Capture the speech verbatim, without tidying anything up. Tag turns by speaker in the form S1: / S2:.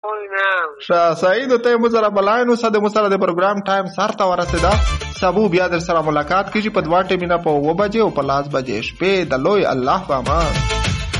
S1: شاه سعید ته مو سره بلاینو سده مو سره د پروګرام ټایم سر ته ورسېده. سبو بیا در سره ملاقات کیږي په دوه ټیمینه په اوه بجې او په لاس بجې شپې د لوی الله په امان.